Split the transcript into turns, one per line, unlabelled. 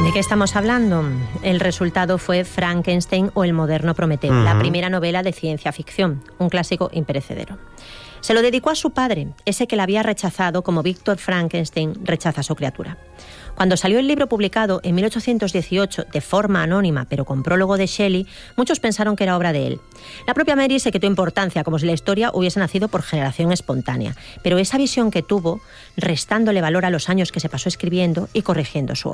¿De qué estamos hablando? El resultado fue Frankenstein o el moderno Prometeo, la primera novela de ciencia ficción, un clásico imperecedero. Se lo dedicó a su padre, ese que la había rechazado como Víctor Frankenstein rechaza a su criatura. Cuando salió el libro publicado en 1818 de forma anónima, pero con prólogo de Shelley, muchos pensaron que era obra de él. La propia Mary se quitó importancia, como si la historia hubiese nacido por generación espontánea, pero esa visión que tuvo, restándole valor a los años que se pasó escribiendo y corrigiendo su obra.